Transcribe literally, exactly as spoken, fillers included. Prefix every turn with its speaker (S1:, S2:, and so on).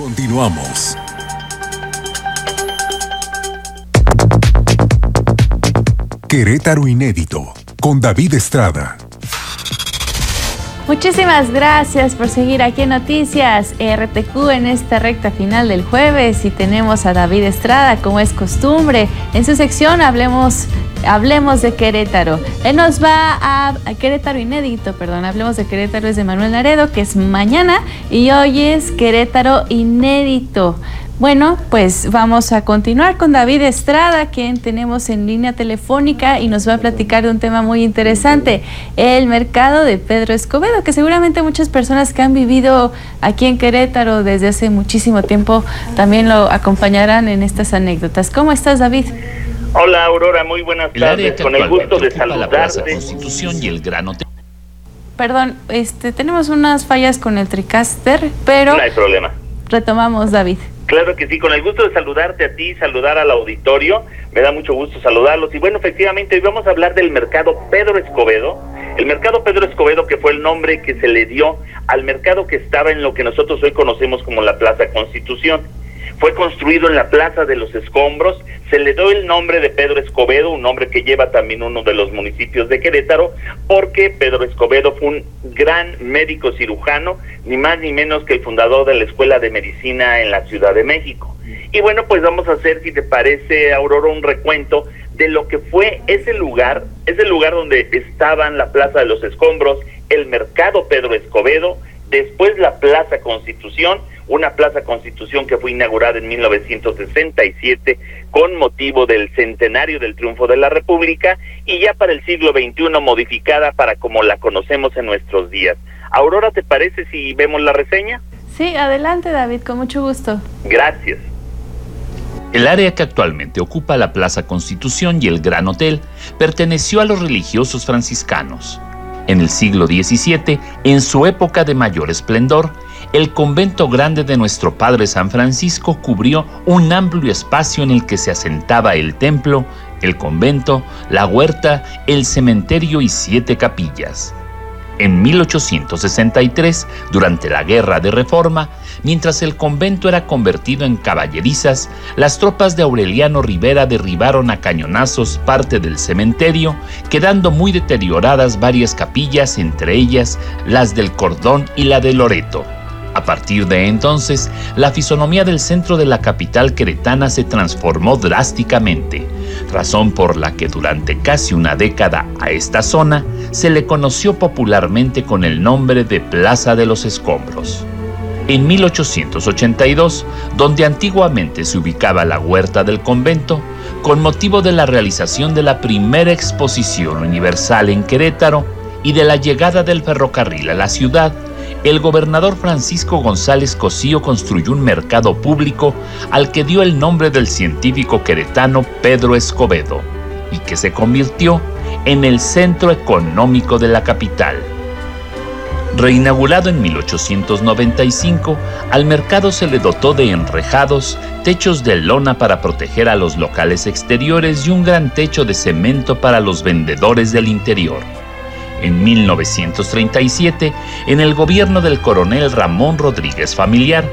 S1: Continuamos. Querétaro Inédito, con David Estrada.
S2: Muchísimas gracias por seguir aquí en Noticias R T Q en esta recta final del jueves, y tenemos a David Estrada, como es costumbre, en su sección Hablemos, Hablemos de Querétaro. Él nos va a, a Querétaro Inédito, perdón, Hablemos de Querétaro es de Manuel Laredo, que es mañana, y hoy es Querétaro Inédito. Bueno, pues vamos a continuar con David Estrada, quien tenemos en línea telefónica y nos va a platicar de un tema muy interesante, el mercado de Pedro Escobedo, que seguramente muchas personas que han vivido aquí en Querétaro desde hace muchísimo tiempo también lo acompañarán en estas anécdotas. ¿Cómo estás, David?
S3: Hola, Aurora, muy buenas tardes, con el gusto de saludarte.
S4: La Plaza Constitución y el Gran Hotel.
S2: Perdón, este, tenemos unas fallas con el TriCaster, pero...
S3: No hay problema.
S2: Retomamos, David.
S3: Claro que sí, con el gusto de saludarte a ti, saludar al auditorio, me da mucho gusto saludarlos. Y bueno, efectivamente, hoy vamos a hablar del mercado Pedro Escobedo. El mercado Pedro Escobedo, que fue el nombre que se le dio al mercado que estaba en lo que nosotros hoy conocemos como la Plaza Constitución. Fue construido en la Plaza de los Escombros, se le dio el nombre de Pedro Escobedo, un nombre que lleva también uno de los municipios de Querétaro, porque Pedro Escobedo fue un gran médico cirujano, ni más ni menos que el fundador de la Escuela de Medicina en la Ciudad de México. Y bueno, pues vamos a hacer, si te parece, Aurora, un recuento de lo que fue ese lugar, ese lugar donde estaban la Plaza de los Escombros, el mercado Pedro Escobedo, después la Plaza Constitución, una Plaza Constitución que fue inaugurada en mil novecientos sesenta y siete con motivo del centenario del triunfo de la República, y ya para el siglo veintiuno modificada para como la conocemos en nuestros días. Aurora, ¿te parece si vemos la reseña?
S2: Sí, adelante, David, con mucho gusto.
S3: Gracias.
S4: El área que actualmente ocupa la Plaza Constitución y el Gran Hotel perteneció a los religiosos franciscanos. En el siglo diecisiete, en su época de mayor esplendor, el convento grande de nuestro Padre San Francisco cubrió un amplio espacio en el que se asentaba el templo, el convento, la huerta, el cementerio y siete capillas. En mil ochocientos sesenta y tres, durante la Guerra de Reforma, mientras el convento era convertido en caballerizas, las tropas de Aureliano Rivera derribaron a cañonazos parte del cementerio, quedando muy deterioradas varias capillas, entre ellas las del Cordón y la de Loreto. A partir de entonces, la fisonomía del centro de la capital queretana se transformó drásticamente, razón por la que durante casi una década a esta zona se le conoció popularmente con el nombre de Plaza de los Escombros. En mil ochocientos ochenta y dos, donde antiguamente se ubicaba la huerta del convento, con motivo de la realización de la primera exposición universal en Querétaro y de la llegada del ferrocarril a la ciudad, el gobernador Francisco González Cosío construyó un mercado público al que dio el nombre del científico queretano Pedro Escobedo, y que se convirtió en el centro económico de la capital. Reinaugurado en mil ochocientos noventa y cinco, al mercado se le dotó de enrejados, techos de lona para proteger a los locales exteriores y un gran techo de cemento para los vendedores del interior. En mil novecientos treinta y siete, en el gobierno del coronel Ramón Rodríguez Familiar,